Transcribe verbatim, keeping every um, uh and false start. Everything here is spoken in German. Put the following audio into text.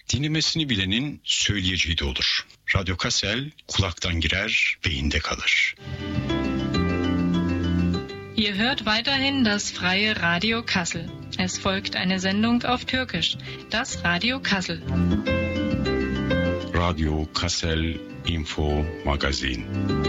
Dinlemesini bilenin söyleyeceği de olur. Radyo Kassel kulaktan girer, beyinde kalır. Ihr hört weiterhin das freie Radio Kassel. Es folgt eine Sendung auf Türkisch, das Radio Kassel. Radio Kassel Info Magazin.